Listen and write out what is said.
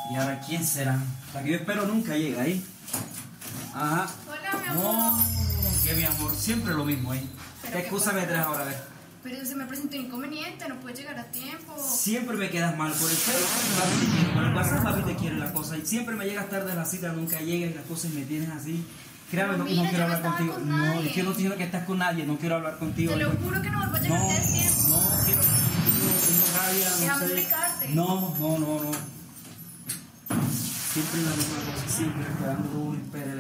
¿Y ahora quién será? La que yo espero nunca llega ahí. Ajá. Hola, mi amor. No, que mi amor, siempre lo mismo ahí. ¿Pero ¿Qué qué excusa me pasa? traes ahora? A ver. Pero se me presentó un inconveniente, no puede llegar a tiempo. Siempre me quedas mal por el Facebook, papi te quiero, por el WhatsApp, papi te quiero la cosa. Y siempre me llegas tarde a la cita, nunca llegas y las cosas me tienes así. Créame, no, Mira, no quiero yo no hablar estaba contigo. con No, nadie. es que no estoy diciendo que estás con nadie, no quiero hablar contigo. Te lo juro que no vuelvo a llegar No, a tiempo. no quiero hablar contigo, tengo rabia, no Déjame sé. explicarte. No. Siempre la misma cosa, siempre esperando, espera.